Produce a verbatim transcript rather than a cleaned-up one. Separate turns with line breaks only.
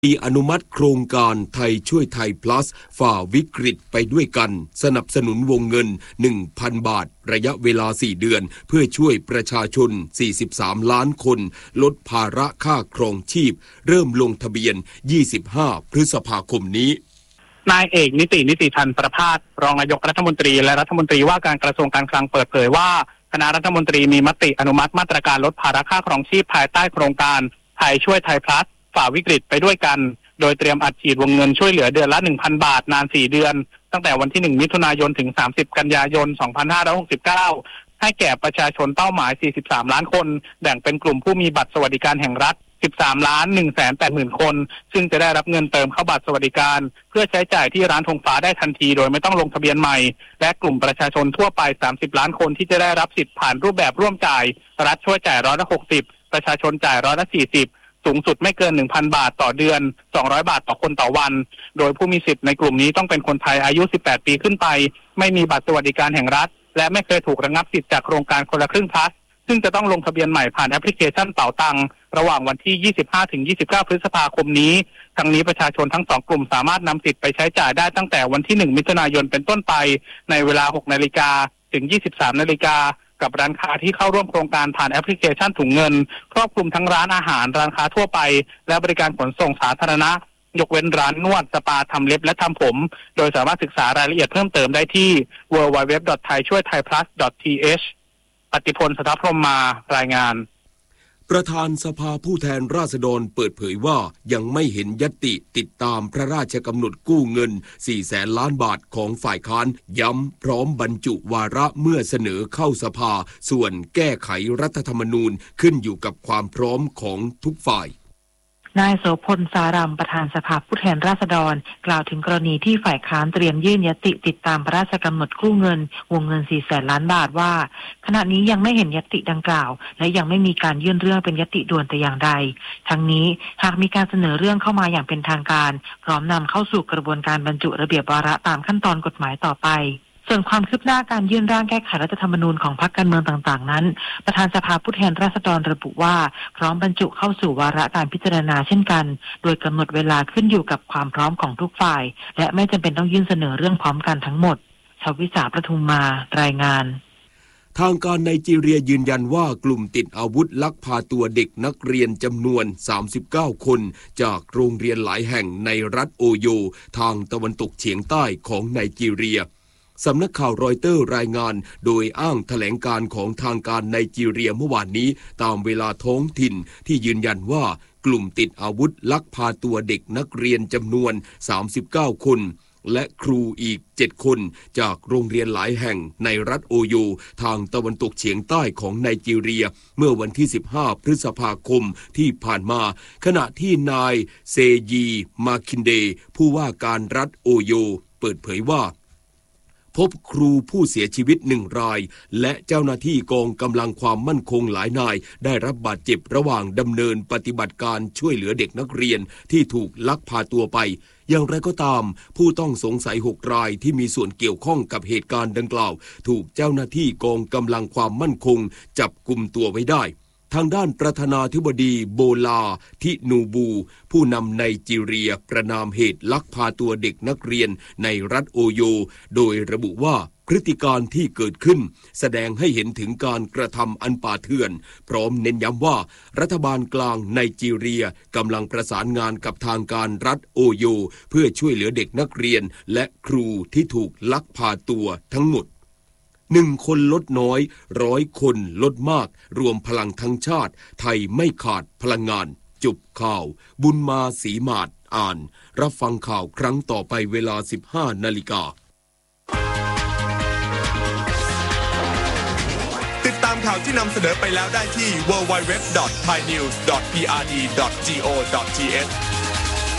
มีอนุมัติโครงการไทยช่วยไทย plus ฝ่าวิกฤตไปด้วยกันสนับสนุนวงเงิน หนึ่งพัน บาทระยะเวลาสี่เดือนเพื่อช่วยประชาชนสี่สิบสามล้านคนลดภาระค่าครองชีพเริ่มลงทะเบียนยี่สิบห้าพฤษภาคมนี้
นายเอกนิตินิติธันประภาสรองนายกรัฐมนตรีและรัฐมนตรีว่าการกระทรวงการคลังเปิดเผยว่าคณะรัฐมนตรีมีมติอนุมัติมาตรการลดภาระค่าครองชีพภายใต้โครงการไทยช่วยไทย plus ฝ่าวิกฤตไปด้วยกันโดยเตรียมอัดฉีดวงเงินช่วยเหลือเดือนละ หนึ่งพัน บาทนานสี่เดือนตั้งแต่วันที่หนึ่งมิถุนายนถึงสามสิบกันยายนสองพันห้าร้อยหกสิบเก้าให้แก่ประชาชนเป้าหมายสี่สิบสามล้านคนแบ่งเป็นกลุ่มผู้มีบัตรสวัสดิการแห่งรัฐสิบสามล้านหนึ่งแสนแปดหมื่นคนซึ่งจะได้รับเงินเติมเข้าบัตรสวัสดิการเพื่อใช้จ่ายที่ร้านธงฟ้าได้ทันทีโดยไม่ต้องลงทะเบียนใหม่และกลุ่มประชาชนทั่วไปสามสิบล้านคนที่จะได้รับสิทธิ์ผ่านรูปแบบร่วมจ่ายรัฐช่วยจ่ายร้อยละหกสิบประชาชนจ่ายร้อยละสี่สิบสูงสุดไม่เกิน หนึ่งพัน บาทต่อเดือนสองร้อยบาทต่อคนต่อวันโดยผู้มีสิทธิ์ในกลุ่มนี้ต้องเป็นคนไทยอายุสิบแปดปีขึ้นไปไม่มีบัตรสวัสดิการแห่งรัฐและไม่เคยถูกระงับสิทธิ์จากโครงการคนละครึ่งพลัสซึ่งจะต้องลงทะเบียนใหม่ผ่านแอปพลิเคชันเป๋าตังระหว่างวันที่ยี่สิบห้าถึงยี่สิบเก้าพฤษภาคมนี้ทั้งนี้ประชาชนทั้งสองกลุ่มสามารถนำสิทธิ์ไปใช้จ่ายได้ตั้งแต่วันที่หนึ่งมิถุนายนเป็นต้นไปในเวลา หกนาฬิกาถึง ยี่สิบสามนาฬิกากับร้านค้าที่เข้าร่วมโครงการผ่านแอปพลิเคชันถุงเงินครอบคลุมทั้งร้านอาหารร้านค้าทั่วไปและบริการขนส่งสาธารณะยกเว้นร้านนวดสปาทำเล็บและทำผมโดยสามารถศึกษารายละเอียดเพิ่มเติมได้ที่ ดับเบิลยู ดับเบิลยู ดับเบิลยู ดอท ไทยช่วยไทย พลัส ดอท ที เอช ปฏิพล สถาพรหมมารายงาน
ประธานสภาผู้แทนราษฎรเปิดเผยว่ายังไม่เห็นญัตติติดตามพระราชกำหนดกู้เงินสี่แสนล้านบาทของฝ่ายค้านย้ำพร้อมบรรจุวาระเมื่อเสนอเข้าสภาส่วนแก้ไขรัฐธรรมนูญขึ้นอยู่กับความพร้อมของทุกฝ่าย
นายโสพลสารัมประธานสภาผู้แทนราษฎรกล่าวถึงกรณีที่ฝ่ายค้านเตรียมยื่นญัตติติดตามพระราชกำหนดกู้เงินวงเงินสี่แสนล้านบาทว่าขณะนี้ยังไม่เห็นญัตติดังกล่าวและยังไม่มีการยื่นเรื่องเป็นญัตติด่วนแต่อย่างใดทั้งนี้หากมีการเสนอเรื่องเข้ามาอย่างเป็นทางการพร้อมนำเข้าสู่กระบวนการบรรจุระเบียบวาระตามขั้นตอนกฎหมายต่อไปส่วนความคืบหน้าการยื่นร่างแก้ไขรัฐธรรมนูญของพรรคการเมืองต่างๆนั้นประธานสภาผู้แทนราษฎรระบุว่าพร้อมบรรจุเข้าสู่วาระการพิจารณาเช่นกันโดยกำหนดเวลาขึ้นอยู่กับความพร้อมของทุกฝ่ายและไม่จำเป็นต้องยื่นเสนอเรื่องพร้อมกันทั้งหมดชวิสาประทุมมารายงาน
ทางการไนจีเรียยืนยันว่ากลุ่มติดอาวุธลักพาตัวเด็กนักเรียนจำนวนสามสิบเก้าคนจากโรงเรียนหลายแห่งในรัฐโอโยทางตะวันตกเฉียงใต้ของไนจีเรียสำนักข่าวรอยเตอร์รายงานโดยอ้างแถลงการของทางการไนจีเรียเมื่อวานนี้ตามเวลาท้องถิ่นที่ยืนยันว่ากลุ่มติดอาวุธลักพาตัวเด็กนักเรียนจำนวนสามสิบเก้าคนและครูอีกเจ็ดคนจากโรงเรียนหลายแห่งในรัฐโอโยทางตะวันตกเฉียงใต้ของไนจีเรียเมื่อวันที่สิบห้าพฤษภาคมที่ผ่านมาขณะที่นายเซยีมาคินเดผู้ว่าการรัฐโอโยเปิดเผยว่าพบครูผู้เสียชีวิตหนึ่งรายและเจ้าหน้าที่กองกำลังความมั่นคงหลายนายได้รับบาดเจ็บระหว่างดำเนินปฏิบัติการช่วยเหลือเด็กนักเรียนที่ถูกลักพาตัวไปอย่างไรก็ตามผู้ต้องสงสัยหกรายที่มีส่วนเกี่ยวข้องกับเหตุการณ์ดังกล่าวถูกเจ้าหน้าที่กองกำลังความมั่นคงจับกุมตัวไว้ได้ทางด้านประธานาธิบดีโบลาทินูบูผู้นำไนจีเรียประนามเหตุลักพาตัวเด็กนักเรียนในรัฐโอโยโดยระบุว่าพฤติการที่เกิดขึ้นแสดงให้เห็นถึงการกระทำอันป่าเถื่อนพร้อมเน้นย้ำว่ารัฐบาลกลางไนจีเรียกำลังประสานงานกับทางการรัฐโอโยเพื่อช่วยเหลือเด็กนักเรียนและครูที่ถูกลักพาตัวทั้งหมดหนึ่งคนลดน้อยร้อยคนลดมากรวมพลังทั้งชาติไทยไม่ขาดพลังงานจบข่าวบุญมาศรีมาศอ่านรับฟังข่าวครั้งต่อไปเวลา สิบห้านาฬิกา
ติดตามข่าวที่นำเสนอไปแล้วได้ที่ ดับเบิลยู ดับเบิลยู ดับเบิลยู ดอท ไทยนิวส์ ดอท พี อาร์ ดี ดอท จี โอ ดอท ที เอช